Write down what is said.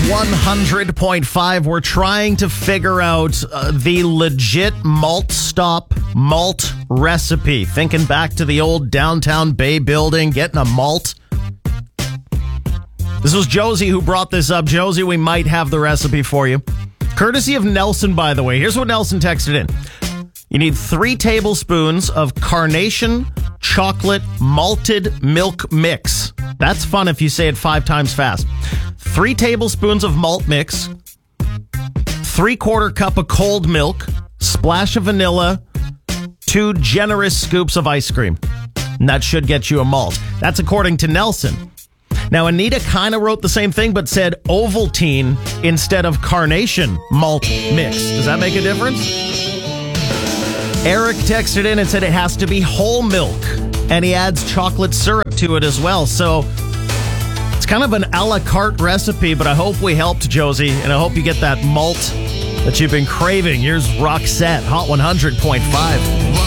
100.5. We're trying to figure out the legit malt stop malt recipe. Thinking back to the old downtown Bay building, getting a malt. This was Josie who brought this up. Josie, we might have the recipe for you. Courtesy of Nelson, by the way. Here's what Nelson texted in. You need 3 tablespoons of Carnation chocolate malted milk mix. That's fun if you say it 5 times fast. 3 tablespoons of malt mix, 3/4 cup of cold milk, splash of vanilla, 2 generous scoops of ice cream. And that should get you a malt. That's according to Nelson. Now, Anita kind of wrote the same thing, but said Ovaltine instead of Carnation malt mix. Does that make a difference? Eric texted in and said it has to be whole milk, and he adds chocolate syrup to it as well. So it's kind of an a la carte recipe, but I hope we helped, Josie, and I hope you get that malt that you've been craving. Here's Roxette, Hot 100.5.